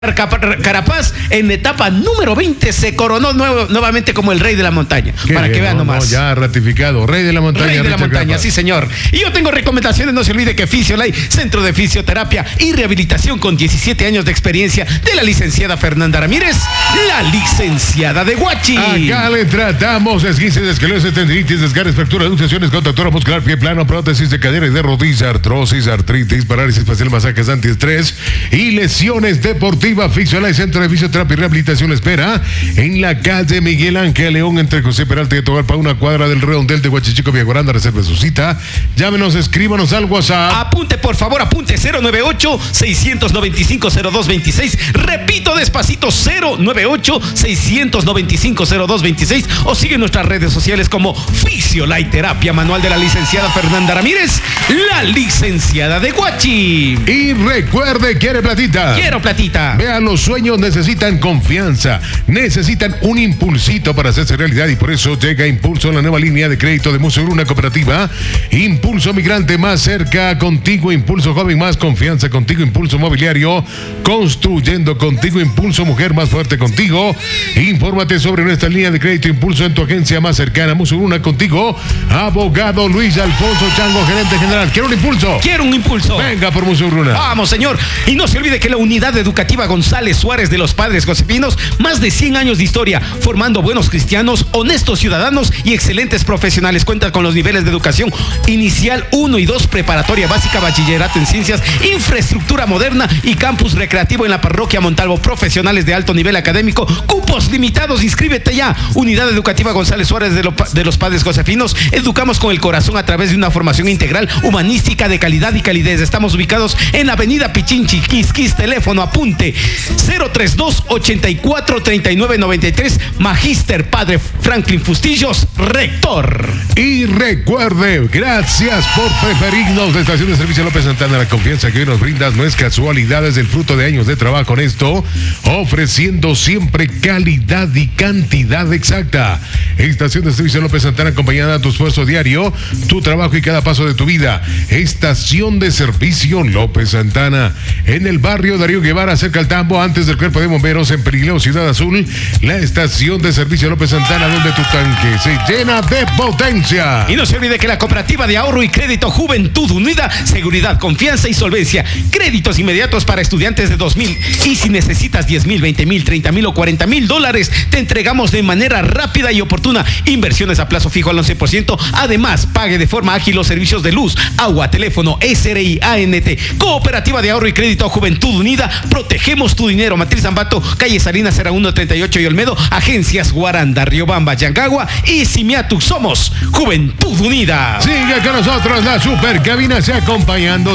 Carapaz en etapa número 20 se coronó nuevamente como el rey de la montaña. Para bien, que vean nomás. Ya ratificado, rey de la montaña. Rey de la montaña, Carapaz. sí señor. Y yo tengo recomendaciones, no se olvide que Fisiolay, Centro de Fisioterapia y Rehabilitación con 17 años de experiencia de la licenciada Fernanda Ramírez, la licenciada de Huachi. Acá le tratamos esguinces de esclerosis, tendinitis, desgarres, fracturas, luxaciones, contractura muscular, pie plano, prótesis de cadera y de rodilla, artrosis, artritis, parálisis facial, masajes antiestrés y lesiones deportivas. Fisiolay, Centro de Fisioterapia y Rehabilitación le espera en la calle Miguel Ángel León entre José Peralta y Togalpa, una cuadra del redondel de Huachichico, Villaguaranda. Reserve su cita. Llámenos, escríbanos al WhatsApp. Apunte, por favor, apunte 098-695-0226. Repito despacito, 098-695-0226. O sigue nuestras redes sociales como Fisiolay Terapia Manual de la licenciada Fernanda Ramírez, la licenciada de Huachi. Y recuerde, ¿quiere platita? Quiero platita. Vean, los sueños necesitan confianza, necesitan un impulsito para hacerse realidad, y por eso llega Impulso, la nueva línea de crédito de Musur, una cooperativa. Impulso Migrante, más cerca contigo. Impulso Joven, más confianza contigo. Impulso Mobiliario, construyendo contigo. Impulso Mujer, más fuerte contigo. Infórmate sobre nuestra línea de crédito Impulso en tu agencia más cercana. Musur, una contigo. Abogado Luis Alfonso Chango, gerente general. ¿Quiero un impulso? Quiero un impulso. Venga por Musur Una. Vamos, señor. Y no se olvide que la Unidad Educativa González Suárez de los Padres Josefinos, más de 100 años de historia, formando buenos cristianos, honestos ciudadanos y excelentes profesionales. Cuenta con los niveles de educación inicial 1 y 2, preparatoria básica, bachillerato en ciencias, infraestructura moderna y campus recreativo en la parroquia Montalvo. Profesionales de alto nivel académico, cupos limitados. Inscríbete ya. Unidad Educativa González Suárez de los Padres Josefinos. Educamos con el corazón a través de una formación integral, humanística, de calidad y calidez. Estamos ubicados en la avenida Pichinchi, Quisquis. Teléfono, apunte 032-84-3993. Magíster Padre Franklin Fustillos, rector. Y recuerde, gracias por preferirnos. La Estación de Servicio López Santana, la confianza que hoy nos brindas no es casualidad, es el fruto de años de trabajo honesto, ofreciendo siempre calidad y cantidad exacta. Estación de Servicio López Santana, acompañada a tu esfuerzo diario, tu trabajo y cada paso de tu vida. Estación de Servicio López Santana, en el barrio Darío Guevara, cerca al Tambo, antes del Cuerpo de Bomberos, en Perileo, Ciudad Azul. La Estación de Servicio López Santana, donde tu tanque se llena de potencia. Y no se olvide que la Cooperativa de Ahorro y Crédito Juventud Unida, seguridad, confianza y solvencia. Créditos inmediatos para estudiantes de 2,000. Y si necesitas 10,000, 20,000, 30,000 o 40,000 dólares, te entregamos de manera rápida y oportuna. Inversiones a plazo fijo al 11%. Además, pague de forma ágil los servicios de luz, agua, teléfono, SRI, ANT. Cooperativa de Ahorro y Crédito Juventud Unida, protegemos tu dinero. Matriz Zambato, calle Salinas 0138 y Olmedo. Agencias Guaranda, Riobamba, Yangagua y Simiatu. Somos Juventud Unida. Sigue con nosotros la super cabina, se acompañando